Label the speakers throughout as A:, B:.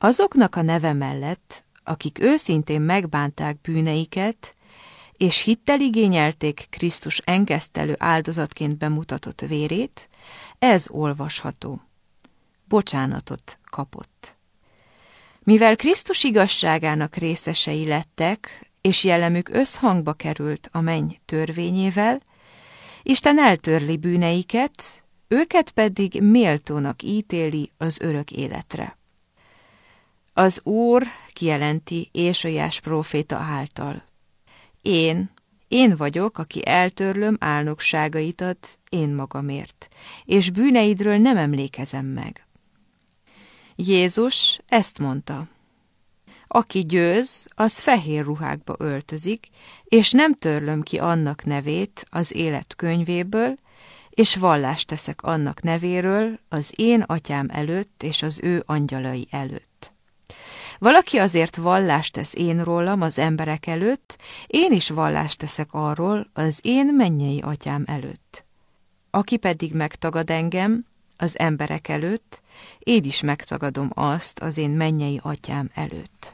A: Azoknak a neve mellett, akik őszintén megbánták bűneiket, és hittel igényelték Krisztus engesztelő áldozatként bemutatott vérét, ez olvasható. Bocsánatot kapott. Mivel Krisztus igazságának részesei lettek, és jellemük összhangba került a menny törvényével, Isten eltörli bűneiket, őket pedig méltónak ítéli az örök életre. Az Úr kijelenti Ézsaiás próféta által: Én vagyok, aki eltörlöm álnokságaidat én magamért, és bűneidről nem emlékezem meg. Jézus ezt mondta: aki győz, az fehér ruhákba öltözik, és nem törlöm ki annak nevét az élet könyvéből, és vallást teszek annak nevéről az én atyám előtt és az ő angyalai előtt. Valaki azért vallást tesz én rólam az emberek előtt, én is vallást teszek arról az én mennyei atyám előtt. Aki pedig megtagad engem az emberek előtt, én is megtagadom azt az én mennyei atyám előtt.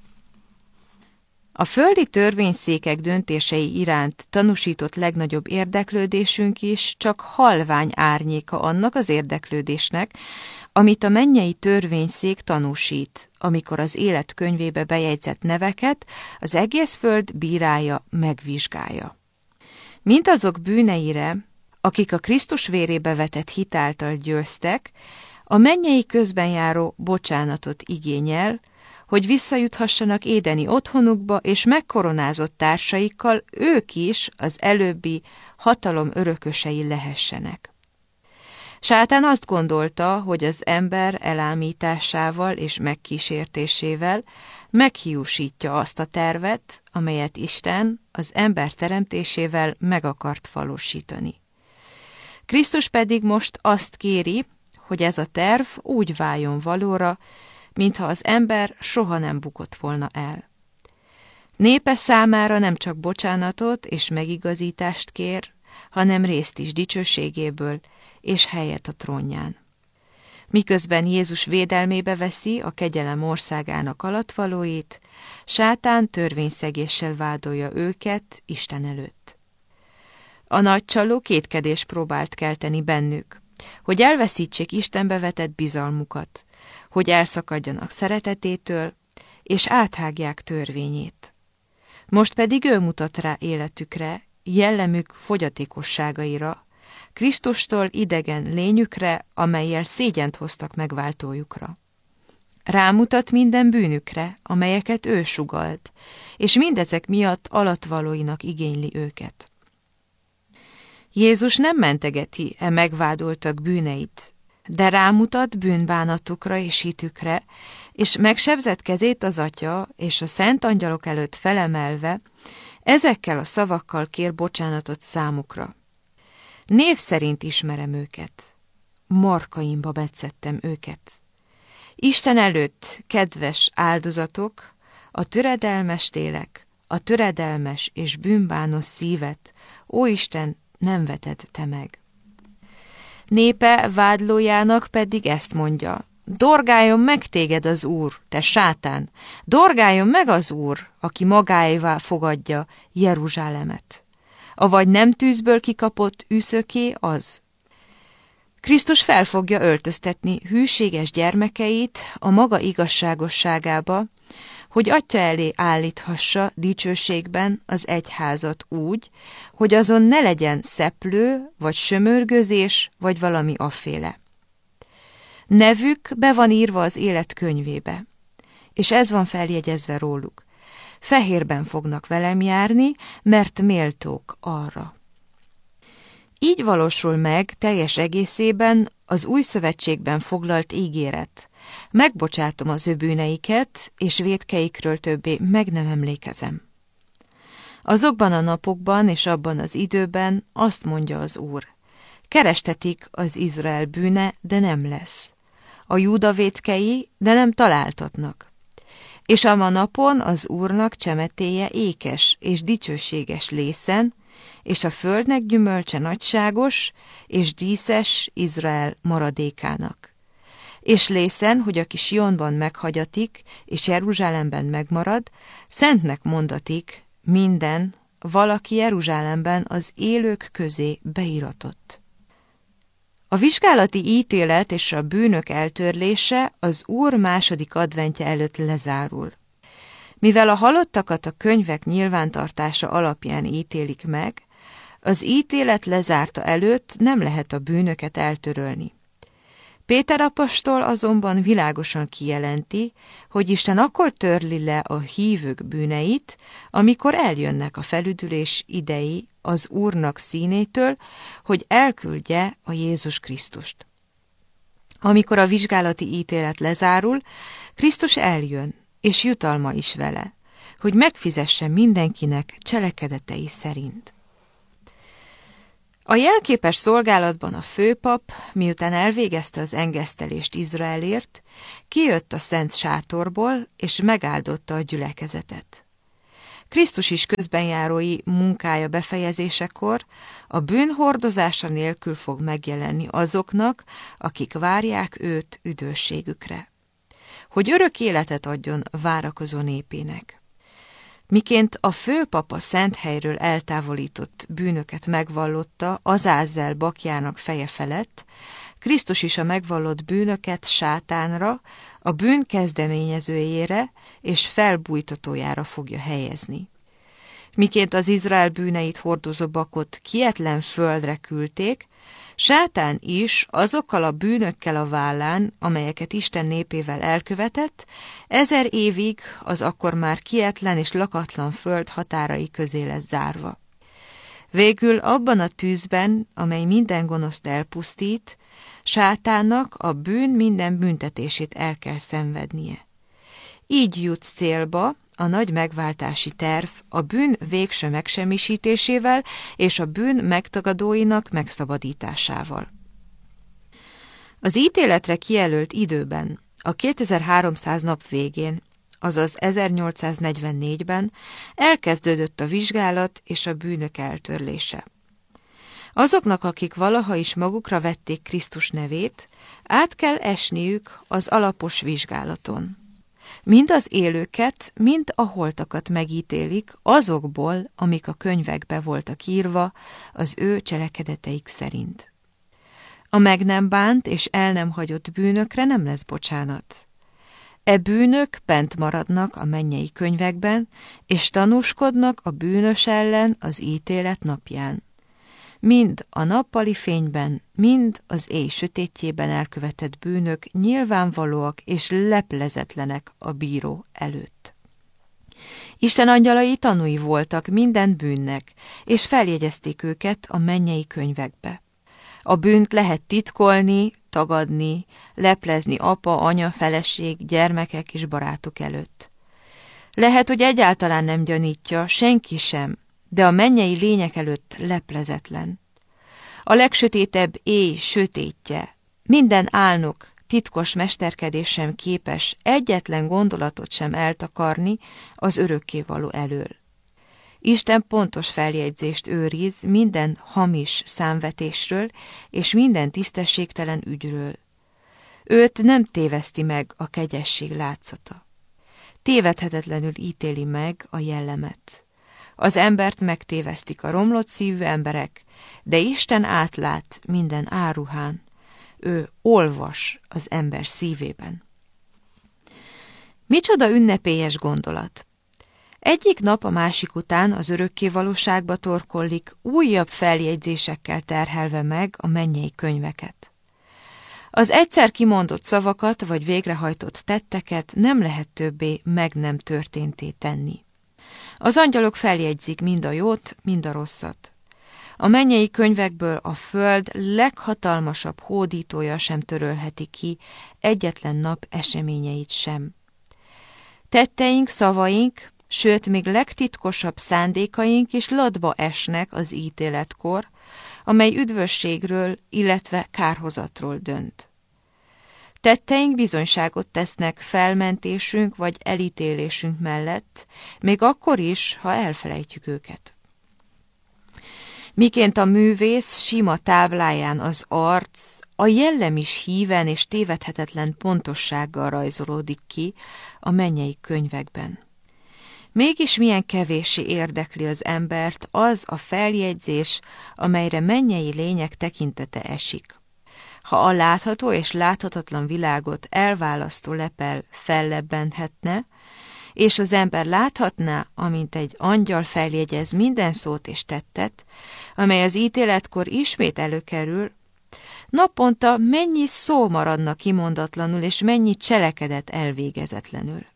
A: A földi törvényszékek döntései iránt tanúsított legnagyobb érdeklődésünk is csak halvány árnyéka annak az érdeklődésnek, amit a mennyei törvényszék tanúsít, amikor az élet könyvébe bejegyzett neveket az egész föld bírálja, megvizsgálja. Mindazok bűneire, akik a Krisztus vérébe vetett hit által győztek, a mennyei közben járó bocsánatot igényel, hogy visszajuthassanak édeni otthonukba, és megkoronázott társaikkal ők is az előbbi hatalom örökösei lehessenek. Sátán azt gondolta, hogy az ember elámításával és megkísértésével meghiúsítja azt a tervet, amelyet Isten az ember teremtésével meg akart valósítani. Krisztus pedig most azt kéri, hogy ez a terv úgy váljon valóra, mintha az ember soha nem bukott volna el. Népe számára nem csak bocsánatot és megigazítást kér, hanem részt is dicsőségéből és helyet a trónján. Miközben Jézus védelmébe veszi a kegyelem országának alattvalóit, sátán törvényszegéssel vádolja őket Isten előtt. A nagy csaló kétkedés próbált kelteni bennük, hogy elveszítsék Istenbe vetett bizalmukat, hogy elszakadjanak szeretetétől, és áthágják törvényét. Most pedig ő mutat rá életükre, jellemük fogyatékosságaira, Krisztustól idegen lényükre, amellyel szégyent hoztak megváltójukra. Rámutat minden bűnükre, amelyeket ő sugalt, és mindezek miatt alattvalóinak igényli őket. Jézus nem mentegeti megvádoltak bűneit, de rámutat bűnbánatukra és hitükre, és megsebzett kezét az Atya és a szent angyalok előtt felemelve, ezekkel a szavakkal kér bocsánatot számukra. Név szerint ismerem őket, markaimba metszettem őket. Isten előtt kedves áldozatok, a töredelmes lélek, a töredelmes és bűnbános szívet, ó Isten, nem veted te meg. Népe vádlójának pedig ezt mondja: dorgáljon meg téged az Úr, te sátán, dorgáljon meg az Úr, aki magáévá fogadja Jeruzsálemet. Avagy nem tűzből kikapott üszöké az. Krisztus fel fogja öltöztetni hűséges gyermekeit a maga igazságosságába, hogy Atya elé állíthassa dicsőségben az egyházat úgy, hogy azon ne legyen szeplő, vagy sömörgözés, vagy valami afféle. Nevük be van írva az élet könyvébe, és ez van feljegyezve róluk. Fehérben fognak velem járni, mert méltók arra. Így valósul meg teljes egészében az új szövetségben foglalt ígéret. Megbocsátom az ő bűneiket, és vétkeikről többé meg nem emlékezem. Azokban a napokban és abban az időben azt mondja az Úr: kerestetik az Izrael bűne, de nem lesz. A Júda vétkei, de nem találtatnak. És a napon az Úrnak csemetéje ékes és dicsőséges lészen, és a földnek gyümölcse nagyságos és díszes Izrael maradékának. és lészen, hogy aki Sionban meghagyatik, és Jeruzsálemben megmarad, szentnek mondatik minden, valaki Jeruzsálemben az élők közé beiratott. A vizsgálati ítélet és a bűnök eltörlése az Úr második adventje előtt lezárul. Mivel a halottakat a könyvek nyilvántartása alapján ítélik meg, az ítélet lezárta előtt nem lehet a bűnöket eltörölni. Péter apostol azonban világosan kijelenti, hogy Isten akkor törli le a hívők bűneit, amikor eljönnek a felüdülés idei az Úrnak színétől, hogy elküldje a Jézus Krisztust. Amikor a vizsgálati ítélet lezárul, Krisztus eljön, és jutalma is vele, hogy megfizesse mindenkinek cselekedetei szerint. A jelképes szolgálatban a főpap, miután elvégezte az engesztelést Izraelért, kijött a szent sátorból, és megáldotta a gyülekezetet. Krisztus is közbenjárói munkája befejezésekor a bűn hordozása nélkül fog megjelenni azoknak, akik várják őt üdvösségükre, hogy örök életet adjon várakozó népének. Miként a főpap a szent helyről eltávolított bűnöket megvallotta Azázel bakjának feje felett, Krisztus is a megvallott bűnöket Sátánra, a bűn kezdeményezőjére és felbújtatójára fogja helyezni. Miként az Izrael bűneit hordozó bakot kietlen földre küldték, Sátán is azokkal a bűnökkel a vállán, amelyeket Isten népével elkövetett, 1000 évig az akkor már kietlen és lakatlan föld határai közé lesz zárva. Végül abban a tűzben, amely minden gonoszt elpusztít, Sátánnak a bűn minden büntetését el kell szenvednie. Így jut célba a nagy megváltási terv a bűn végső megsemmisítésével és a bűn megtagadóinak megszabadításával. Az ítéletre kijelölt időben, a 2300 nap végén, azaz 1844-ben elkezdődött a vizsgálat és a bűnök eltörlése. Azoknak, akik valaha is magukra vették Krisztus nevét, át kell esniük az alapos vizsgálaton. Mind az élőket, mind a holtakat megítélik azokból, amik a könyvekbe voltak írva, az ő cselekedeteik szerint. A meg nem bánt és el nem hagyott bűnökre nem lesz bocsánat. E bűnök bent maradnak a mennyei könyvekben, és tanúskodnak a bűnös ellen az ítélet napján. Mind a nappali fényben, mind az éj sötétjében elkövetett bűnök nyilvánvalóak és leplezetlenek a bíró előtt. Isten angyalai tanúi voltak minden bűnnek, és feljegyezték őket a mennyei könyvekbe. A bűnt lehet titkolni, tagadni, leplezni apa, anya, feleség, gyermekek és barátok előtt. Lehet, hogy egyáltalán nem gyanítja, senki sem, de a mennyei lények előtt leplezetlen. A legsötétebb éj sötétje, minden álnok, titkos mesterkedés sem képes egyetlen gondolatot sem eltakarni az örökkévaló elől. Isten pontos feljegyzést őriz minden hamis számvetésről és minden tisztességtelen ügyről. Őt nem téveszti meg a kegyesség látszata. Tévedhetetlenül ítéli meg a jellemet. Az embert megtévesztik a romlott szívű emberek, de Isten átlát minden áruhán. Ő olvas az ember szívében. Micsoda ünnepélyes gondolat! Egyik nap a másik után az örökkévalóságba torkollik, újabb feljegyzésekkel terhelve meg a mennyei könyveket. Az egyszer kimondott szavakat vagy végrehajtott tetteket nem lehet többé meg nem történté tenni. Az angyalok feljegyzik mind a jót, mind a rosszat. A mennyei könyvekből a föld leghatalmasabb hódítója sem törölheti ki egyetlen nap eseményeit sem. Tetteink, szavaink, sőt, még legtitkosabb szándékaink is latba esnek az ítéletkor, amely üdvösségről, illetve kárhozatról dönt. Tetteink bizonyságot tesznek felmentésünk vagy elítélésünk mellett, még akkor is, ha elfelejtjük őket. Miként a művész sima tábláján az arc, a jellem is híven és tévedhetetlen pontossággal rajzolódik ki a mennyei könyvekben. Mégis milyen kevéssé érdekli az embert az a feljegyzés, amelyre mennyei lények tekintete esik. Ha a látható és láthatatlan világot elválasztó lepel fellebbenhetne, és az ember láthatná, amint egy angyal feljegyez minden szót és tettet, amely az ítéletkor ismét előkerül, naponta mennyi szó maradna kimondatlanul, és mennyi cselekedet elvégezetlenül.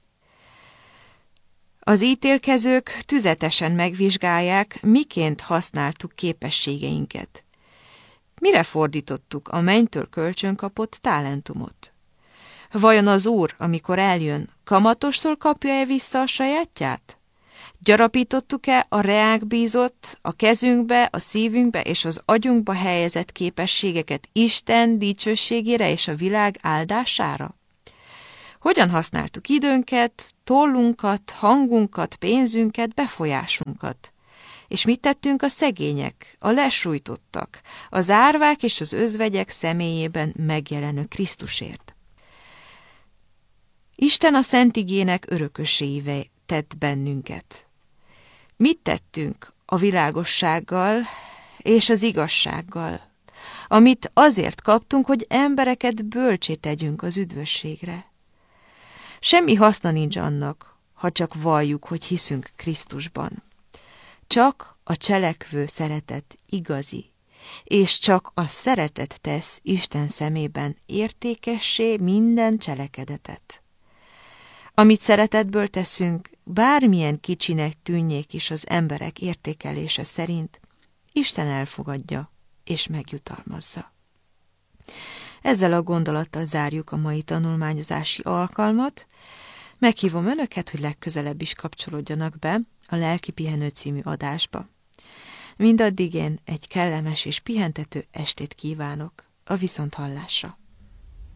A: Az ítélkezők tüzetesen megvizsgálják, miként használtuk képességeinket. Mire fordítottuk a mennytől kölcsönkapott talentumot? Vajon az Úr, amikor eljön, kamatostól kapja-e vissza a sajátját? Gyarapítottuk-e a reánk bízott, a kezünkbe, a szívünkbe és az agyunkba helyezett képességeket Isten dicsőségére és a világ áldására? Hogyan használtuk időnket, tollunkat, hangunkat, pénzünket, befolyásunkat? És mit tettünk a szegények, a lesújtottak, az árvák és az özvegyek személyében megjelenő Krisztusért? Isten a Szent Igének örökösévé tett bennünket. Mit tettünk a világossággal és az igazsággal, amit azért kaptunk, hogy embereket bölcsé tegyünk az üdvösségre? Semmi haszna nincs annak, ha csak valljuk, hogy hiszünk Krisztusban. Csak a cselekvő szeretet igazi, és csak a szeretet tesz Isten szemében értékessé minden cselekedetet. Amit szeretetből teszünk, bármilyen kicsinek tűnjék is az emberek értékelése szerint, Isten elfogadja és megjutalmazza. Ezzel a gondolattal zárjuk a mai tanulmányozási alkalmat. Meghívom önöket, hogy legközelebb is kapcsolódjanak be a Lelki Pihenő című adásba. Mindaddig én egy kellemes és pihentető estét kívánok, a viszonthallásra.